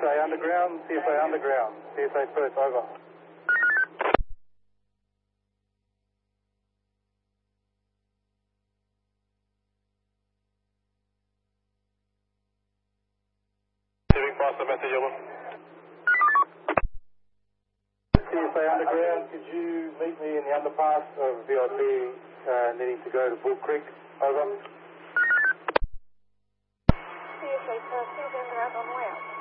CSA Underground, CSA Underground, CSA Perth, over. Receiving faster message, over. CSA Underground, could you meet me in the underpass of VIP needing to go to Bull Creek, over. CSA Perth, Underground on way up.